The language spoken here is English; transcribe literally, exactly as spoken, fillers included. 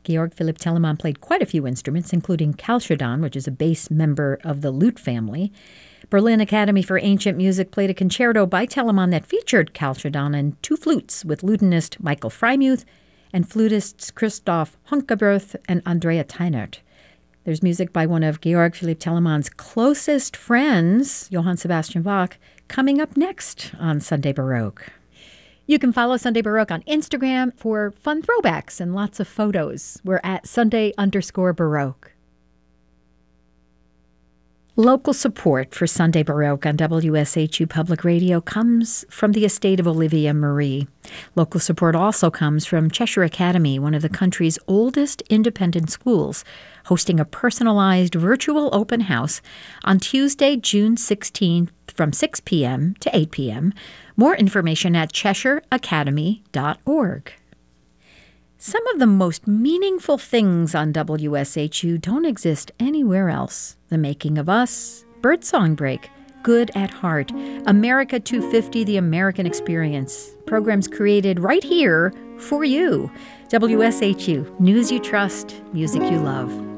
Georg Philipp Telemann played quite a few instruments, including Kalchodon, which is a bass member of the lute family. Berlin Academy for Ancient Music played a concerto by Telemann that featured Kalchodon and two flutes with lutenist Michael Freimuth and flutists Christoph Hunkeberth and Andrea Teinert. There's music by one of Georg Philipp Telemann's closest friends, Johann Sebastian Bach, coming up next on Sunday Baroque. You can follow Sunday Baroque on Instagram for fun throwbacks and lots of photos. We're at Sunday underscore Baroque. Local support for Sunday Baroque on W S H U Public Radio comes from the estate of Olivia Marie. Local support also comes from Cheshire Academy, one of the country's oldest independent schools, hosting a personalized virtual open house on Tuesday, June sixteenth from six p.m. to eight p.m. More information at cheshire academy dot org. Some of the most meaningful things on W S H U don't exist anywhere else. The Making of Us, Birdsong Break, Good at Heart, America two fifty, The American Experience. Programs created right here for you. W S H U, news you trust, music you love.